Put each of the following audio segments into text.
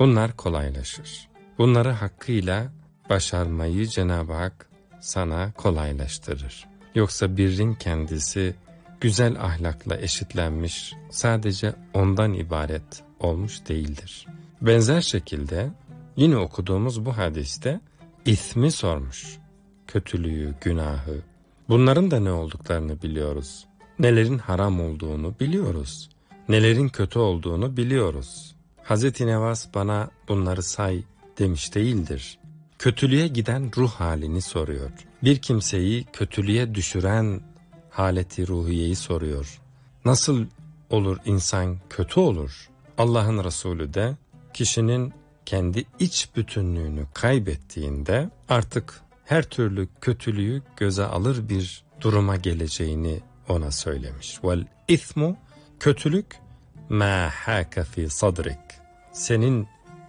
bunlar kolaylaşır. Bunları hakkıyla başarmayı Cenab-ı Hak sana kolaylaştırır. Yoksa birrin kendisi güzel ahlakla eşitlenmiş, sadece ondan ibaret olmuş değildir. Benzer şekilde yine okuduğumuz bu hadiste ismi sormuş. Kötülüğü, günahı. Bunların da ne olduklarını biliyoruz. Nelerin haram olduğunu biliyoruz. Nelerin kötü olduğunu biliyoruz. Hazreti Nevas bana bunları say demiş değildir. Kötülüğe giden ruh halini soruyor. Bir kimseyi kötülüğe düşüren haleti ruhiyeyi soruyor. Nasıl olur insan kötü olur? Allah'ın Resulü de kişinin kendi iç bütünlüğünü kaybettiğinde artık her türlü kötülüğü göze alır bir duruma geleceğini ona söylemiş. Vel ismu, kötülük ma haka fi sadrik, senin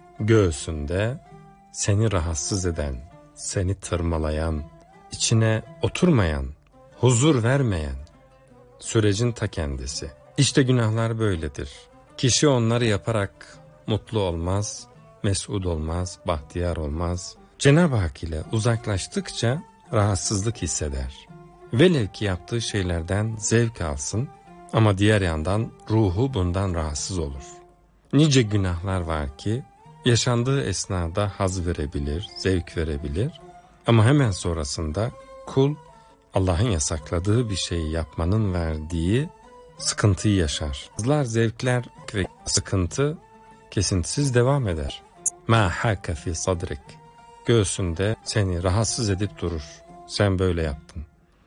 göğsünde seni rahatsız eden, seni tırmalayan, içine oturmayan, huzur vermeyen sürecin ta kendisi. İşte günahlar böyledir. Kişi onları yaparak mutlu olmaz, mesut olmaz, bahtiyar olmaz. Cenab-ı Hak ile uzaklaştıkça rahatsızlık hisseder. Velev ki yaptığı şeylerden zevk alsın ama diğer yandan ruhu bundan rahatsız olur. Nice günahlar var ki yaşandığı esnada haz verebilir, zevk verebilir ama hemen sonrasında kul Allah'ın yasakladığı bir şeyi yapmanın verdiği sıkıntıyı yaşar. Hazlar, zevkler ve sıkıntı kesintisiz devam eder. Ma haka fi sadrik, göğsünde seni rahatsız edip durur. Sen böyle yaptın.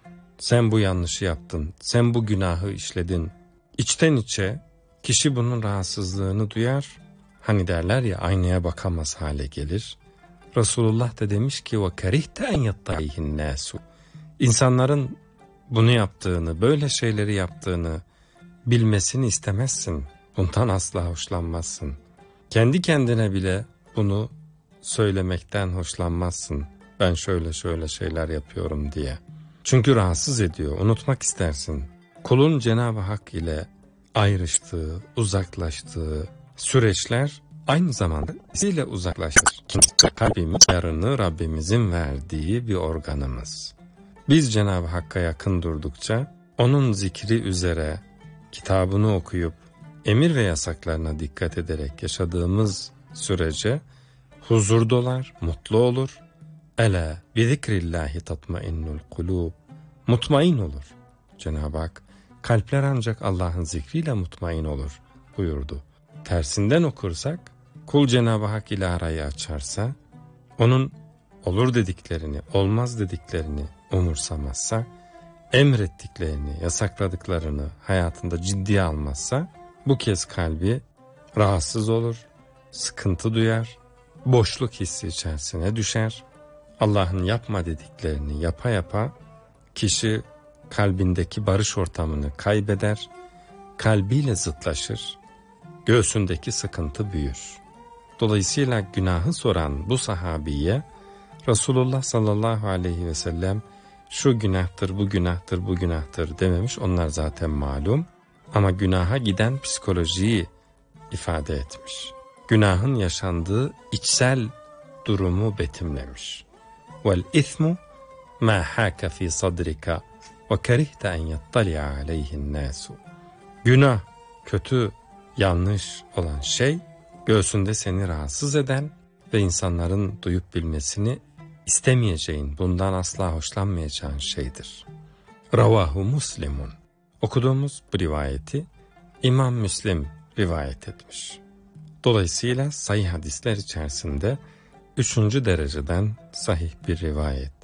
Sen bu yanlışı yaptın. Sen bu günahı işledin. İçten içe kişi bunun rahatsızlığını duyar. Hani derler ya, aynaya bakamaz hale gelir. Resulullah da demiş ki ve kerihte en yattaihin nasu. İnsanların bunu yaptığını, böyle şeyleri yaptığını bilmesini istemezsin. Bundan asla hoşlanmazsın. Kendi kendine bile bunu söylemekten hoşlanmazsın. Ben şöyle şöyle şeyler yapıyorum diye. Çünkü rahatsız ediyor, unutmak istersin. Kulun Cenab-ı Hak ile ayrıştığı, uzaklaştığı süreçler aynı zamanda ile uzaklaşır. Kalbimiz yarını Rabbimizin verdiği bir organımız. Biz Cenab-ı Hakk'a yakın durdukça, onun zikri üzere kitabını okuyup emir ve yasaklarına dikkat ederek yaşadığımız sürece huzur dolar, mutlu olur. Ela bi zikrillahi tatmainnul kulub. Mutmain olur. Cenab-ı Hak, kalpler ancak Allah'ın zikriyle mutmain olur buyurdu. Tersinden okursak, kul Cenab-ı Hak ile arayı açarsa, onun olur dediklerini, olmaz dediklerini umursamazsa, emrettiklerini, yasakladıklarını hayatında ciddiye almazsa, bu kez kalbi rahatsız olur, sıkıntı duyar, boşluk hissi içerisine düşer. Allah'ın yapma dediklerini yapa yapa kişi kalbindeki barış ortamını kaybeder, kalbiyle zıtlaşır, göğsündeki sıkıntı büyür. Dolayısıyla günahı soran bu sahabiye Resulullah sallallahu aleyhi ve sellem şu günahtır, bu günahtır, bu günahtır dememiş, onlar zaten malum. Ama günaha giden psikolojiyi ifade etmiş. Günahın yaşandığı içsel durumu betimlemiş. Vel ismu ma haka fi sadrika ve kerihte en yattali'a aleyhin nasu. Günah, kötü, yanlış olan şey, göğsünde seni rahatsız eden ve insanların duyup bilmesini istemeyeceğin, bundan asla hoşlanmayacağın şeydir. Ravahu Muslimun. Okuduğumuz bu rivayeti İmam Müslim rivayet etmiş. Dolayısıyla sahih hadisler içerisinde 3. dereceden sahih bir rivayet.